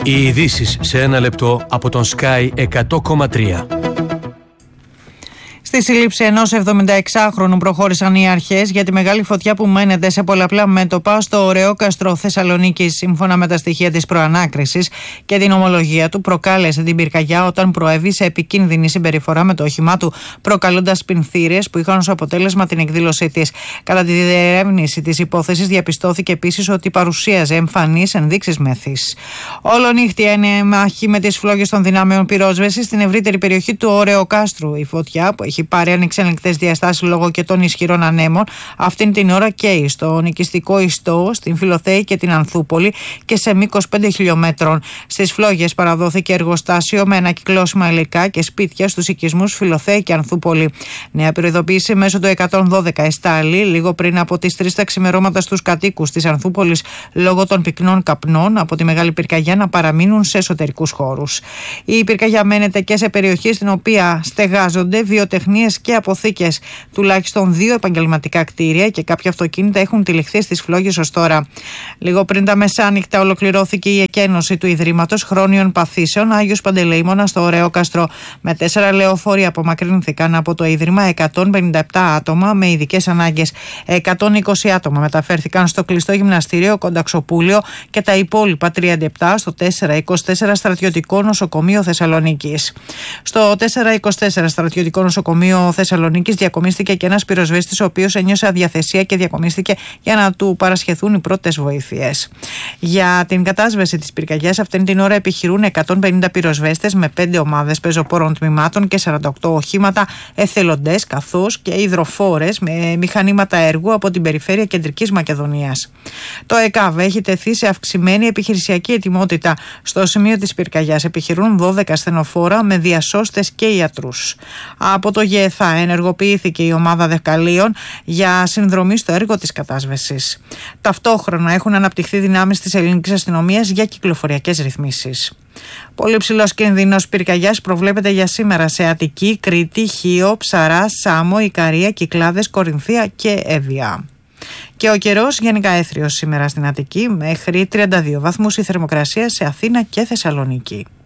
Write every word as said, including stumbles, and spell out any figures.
Οι ειδήσεις σε ένα λεπτό από τον Sky εκατό κόμμα τρία. Στη σύλληψη ενός εβδομηνταεξάχρονου προχώρησαν οι αρχές για τη μεγάλη φωτιά που μένεται σε πολλαπλά μέτωπα στο Ωρεόκαστρο Θεσσαλονίκης. Σύμφωνα με τα στοιχεία της προανάκρισης και την ομολογία του, προκάλεσε την πυρκαγιά όταν προέβη σε επικίνδυνη συμπεριφορά με το όχημά του, προκαλώντας πινθύρες που είχαν ως αποτέλεσμα την εκδήλωσή της. Κατά τη διερεύνηση της υπόθεσης, διαπιστώθηκε επίσης ότι παρουσίαζε εμφανείς ενδείξεις μεθύσης. Όλονύχτη είναι μάχη με τις φλόγες των δυνάμεων πυρόσβεσης στην ευρύτερη περιοχή του Ωρεοκάστρου. Η φωτιά, που έχει πάρει ανεξέλεγκτες διαστάσεις λόγω και των ισχυρών ανέμων, αυτήν την ώρα καίει στο νοικιστικό ιστό, στην Φιλοθέη και την Ανθούπολη και σε μήκος πέντε χιλιόμετρων. Στις φλόγες παραδόθηκε εργοστάσιο με ανακυκλώσιμα υλικά και σπίτια στους οικισμούς Φιλοθέη και Ανθούπολη. Νέα προειδοποίηση μέσω του εκατόν δώδεκα εστάλει λίγο πριν από τις τρεις τα ξημερώματα στους κατοίκους της Ανθούπολης λόγω των πυκνών καπνών από τη μεγάλη πυρκαγιά να παραμείνουν σε εσωτερικούς χώρους. Η πυρκαγιά μένεται και σε περιοχή στην οποία στεγάζονται βιοτεχνίες και αποθήκες. Τουλάχιστον δύο επαγγελματικά κτίρια και κάποια αυτοκίνητα έχουν τυλιχθεί στις φλόγες ως τώρα. Λίγο πριν τα μεσάνυχτα ολοκληρώθηκε η εκένωση του Ιδρύματος Χρόνιων Παθήσεων Άγιος Παντελεήμονα στο Ωρεόκαστρο. Με τέσσερα λεωφορεία απομακρύνθηκαν από το Ίδρυμα εκατόν πενήντα επτά άτομα με ειδικές ανάγκες. εκατόν είκοσι άτομα μεταφέρθηκαν στο κλειστό γυμναστήριο Κονταξοπούλιο και τα υπόλοιπα τριάντα επτά στο τετρακόσια είκοσι τέσσερα Στρατιωτικό Νοσοκομείο Θεσσαλονίκης. Στο τετρακόσια είκοσι τέσσερα Στρατιωτικό Νοσοκομείο Θεσσαλονίκης διακομίστηκε και ένας πυροσβέστης, ο οποίος ένιωσε αδιαθεσία και διακομίστηκε για να του παρασχεθούν οι πρώτες βοήθειες. Για την κατάσβεση της πυρκαγιάς, αυτήν την ώρα επιχειρούν εκατόν πενήντα πυροσβέστες με πέντε ομάδες πεζοπόρων τμήματων και σαράντα οκτώ οχήματα, εθελοντές καθώς και υδροφόρες με μηχανήματα έργου από την περιφέρεια Κεντρικής Μακεδονίας. Το ΕΚΑΒ έχει τεθεί σε αυξημένη επιχειρησιακή ετοιμότητα. Στο σημείο της πυρκαγιάς επιχειρούν δώδεκα ασθενοφόρα με διασώστες και ιατρούς. Από το ΓΕΘΑ ενεργοποιήθηκε η ομάδα δεκαλίων για συνδρομή στο έργο της κατάσβεσης. Ταυτόχρονα έχουν αναπτυχθεί δυνάμεις της ελληνικής αστυνομίας για κυκλοφοριακές ρυθμίσεις. Πολύ ψηλός κίνδυνος πυρκαγιάς προβλέπεται για σήμερα σε Αττική, Κρήτη, Χίο, Ψαρά, Σάμο, Ικαρία, Κυκλάδες, Κορινθία και Εύβοια. Και ο καιρός γενικά έθριος σήμερα στην Αττική, μέχρι τριάντα δύο βαθμούς η θερμοκρασία σε Αθήνα και Θεσσαλονίκη.